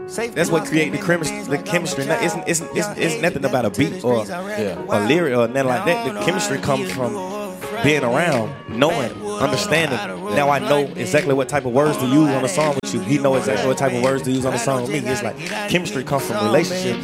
That's what create the chemistry. It's nothing about a beat or a lyric or nothing like that. The chemistry comes from being around, knowing, understanding. Now I know exactly what type of words to use on a song with you. He know exactly what type of words to use on a song with me. It's like chemistry comes from relationship.